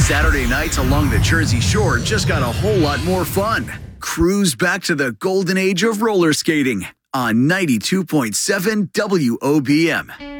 Saturday nights along the Jersey Shore just got a whole lot more fun. Cruise back to the golden age of roller skating on 92.7 WOBM.